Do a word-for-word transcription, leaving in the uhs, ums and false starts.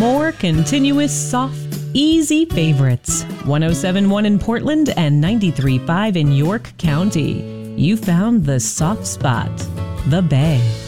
more continuous, soft, easy favorites. one oh seven point one in Portland and ninety-three point five in York County. You found the soft spot, the Bay.